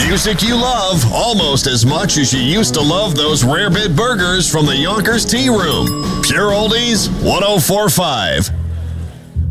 Music you love almost as much as you used to love those Rare Bit burgers from the Yonkers Tea Room. Pure Oldies 1045.